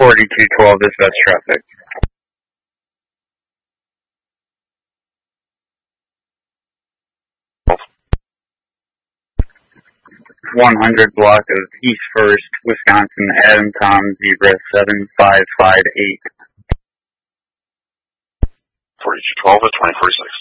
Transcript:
4212 dispatch traffic. 100 block of East First, Wisconsin, Adam Tom, Zebra 7558. 4212 at 2046.